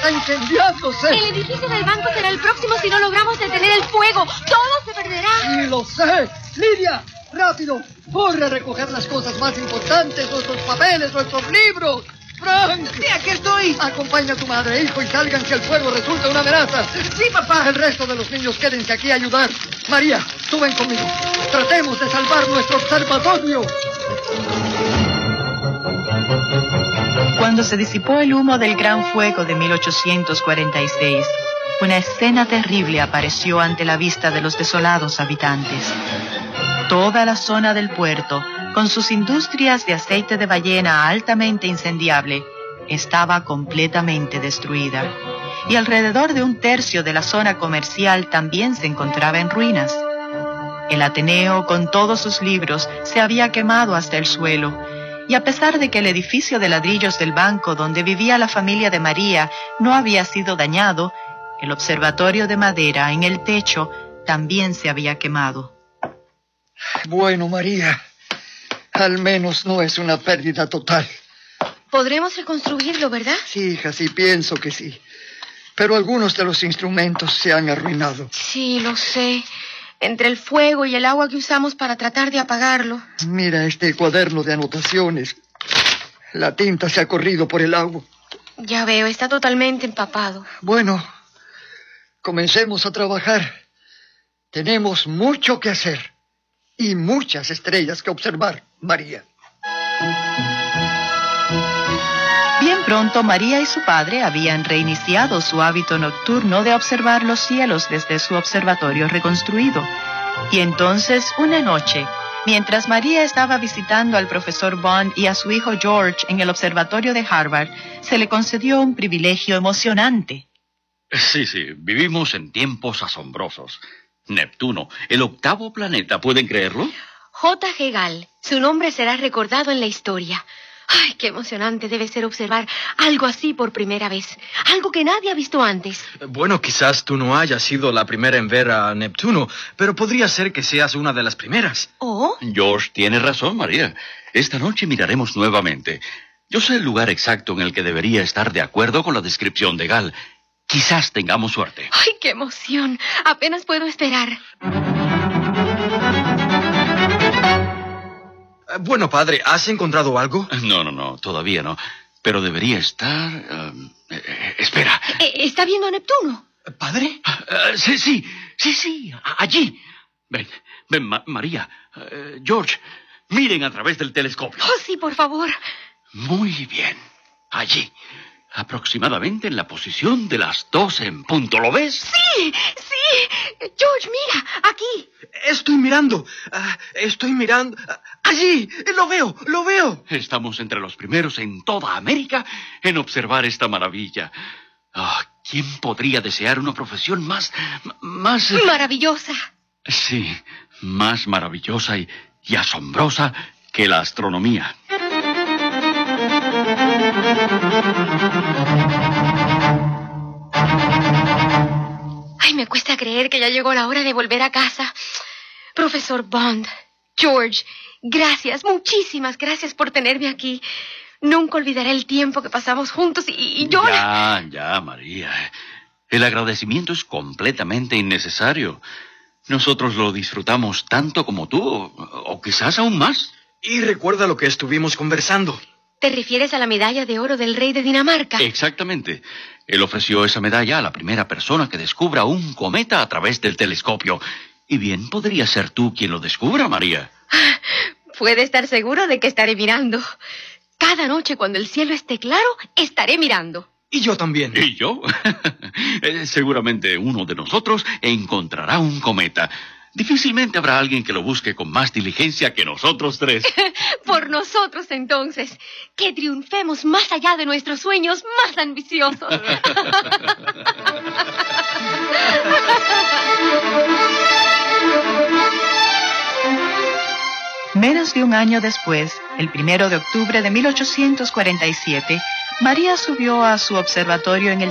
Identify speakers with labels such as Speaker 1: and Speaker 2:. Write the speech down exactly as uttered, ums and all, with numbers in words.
Speaker 1: está incendiándose.
Speaker 2: El edificio del banco será el próximo si no logramos detener el fuego. Todo se perderá.
Speaker 1: Sí, lo sé. Lidia, rápido. Corre a recoger las cosas más importantes, nuestros papeles, nuestros libros. ¡Frank!
Speaker 3: Sí, aquí estoy.
Speaker 1: Acompaña a tu madre e hijo y salgan si el fuego resulta una amenaza.
Speaker 3: Sí, papá.
Speaker 1: El resto de los niños quédense aquí a ayudar. María, tú ven conmigo. Tratemos de salvar nuestro observatorio.
Speaker 4: Cuando se disipó el humo del gran fuego de mil ochocientos cuarenta y seis, una escena terrible apareció ante la vista de los desolados habitantes. Toda la zona del puerto, con sus industrias de aceite de ballena altamente incendiable, estaba completamente destruida. Y alrededor de un tercio de la zona comercial también se encontraba en ruinas. El Ateneo, con todos sus libros, se había quemado hasta el suelo. Y a pesar de que el edificio de ladrillos del banco donde vivía la familia de María no había sido dañado, el observatorio de madera en el techo también se había quemado.
Speaker 1: Bueno, María, al menos no es una pérdida total.
Speaker 2: Podremos reconstruirlo, ¿verdad?
Speaker 1: Sí, hija, sí, pienso que sí. Pero algunos de los instrumentos se han arruinado.
Speaker 2: Sí, lo sé. Entre el fuego y el agua que usamos para tratar de apagarlo.
Speaker 1: Mira este cuaderno de anotaciones. La tinta se ha corrido por el agua.
Speaker 2: Ya veo, está totalmente empapado.
Speaker 1: Bueno, comencemos a trabajar. Tenemos mucho que hacer y muchas estrellas que observar, María.
Speaker 4: Bien pronto, María y su padre habían reiniciado su hábito nocturno de observar los cielos desde su observatorio reconstruido. Y entonces, una noche, mientras María estaba visitando al profesor Bond y a su hijo George en el observatorio de Harvard, se le concedió un privilegio emocionante.
Speaker 5: Sí, sí, vivimos en tiempos asombrosos. Neptuno, el octavo planeta, ¿pueden creerlo?
Speaker 2: J G Gall, su nombre será recordado en la historia. Ay, qué emocionante debe ser observar algo así por primera vez. Algo que nadie ha visto antes.
Speaker 3: Bueno, quizás tú no hayas sido la primera en ver a Neptuno, pero podría ser que seas una de las primeras.
Speaker 2: ¿Oh?
Speaker 5: George tiene razón, María. Esta noche miraremos nuevamente. Yo sé el lugar exacto en el que debería estar de acuerdo con la descripción de Gall. Quizás tengamos suerte.
Speaker 2: Ay, qué emoción. Apenas puedo esperar.
Speaker 3: Bueno, padre, ¿has encontrado algo?
Speaker 5: No, no, no, todavía no. Pero debería estar... Uh, eh, espera.
Speaker 2: ¿Está viendo a Neptuno?
Speaker 3: ¿Padre?
Speaker 5: Uh, sí, sí, sí, sí, allí. Ven, ven, Ma- María, uh, George, miren a través del telescopio.
Speaker 2: Oh, sí, por favor.
Speaker 5: Muy bien, allí. Aproximadamente en la posición de las doce en punto. ¿Lo ves?
Speaker 2: Sí, sí. George, mira, aquí.
Speaker 3: Estoy mirando. Uh, estoy mirando. Uh, allí. Lo veo, lo veo.
Speaker 5: Estamos entre los primeros en toda América en observar esta maravilla. Oh, ¿quién podría desear una profesión más... más...
Speaker 2: Maravillosa.
Speaker 5: Sí, más maravillosa y, y asombrosa que la astronomía?
Speaker 2: Ay, me cuesta creer que ya llegó la hora de volver a casa. Profesor Bond, George, gracias, muchísimas gracias por tenerme aquí. Nunca olvidaré el tiempo que pasamos juntos y, y yo...
Speaker 5: Ya, ya, María. El agradecimiento es completamente innecesario. Nosotros lo disfrutamos tanto como tú, o, o quizás aún más.
Speaker 3: Y recuerda lo que estuvimos conversando.
Speaker 2: ¿Te refieres a la medalla de oro del rey de Dinamarca?
Speaker 5: Exactamente. Él ofreció esa medalla a la primera persona que descubra un cometa a través del telescopio. Y bien podría ser tú quien lo descubra, María.
Speaker 2: Puede estar seguro de que estaré mirando. Cada noche cuando el cielo esté claro, estaré mirando.
Speaker 3: Y yo también.
Speaker 5: ¿Y yo? Eh, Seguramente uno de nosotros encontrará un cometa. Difícilmente habrá alguien que lo busque con más diligencia que nosotros tres.
Speaker 2: Por nosotros, entonces. Que triunfemos más allá de nuestros sueños más ambiciosos.
Speaker 4: Menos de un año después, el primero de octubre de mil ochocientos cuarenta y siete, María subió a su observatorio en el